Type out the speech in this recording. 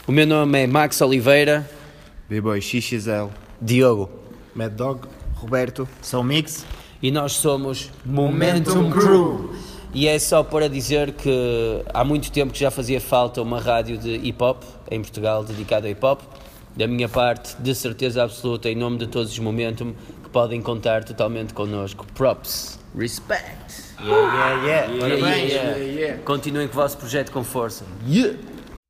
O meu nome é Max Oliveira. B-Boy XXL. Diogo. Mad Dog. Roberto. São Mix. E nós somos Momentum Crew. E é só para dizer que há muito tempo que já fazia falta uma rádio de hip-hop em Portugal dedicada a hip-hop. Da minha parte, de certeza absoluta, em nome de todos os Momentum, que podem contar totalmente connosco. Props. Respect. Yeah. Parabéns. Continuem com o vosso projeto com força. Yeah.